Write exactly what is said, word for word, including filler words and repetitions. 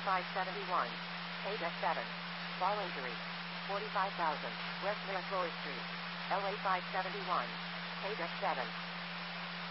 five seventy-one. Page F seven. Ball injury. forty-five thousand. West Miraflores Street. L A five seventy-one. Page F seven.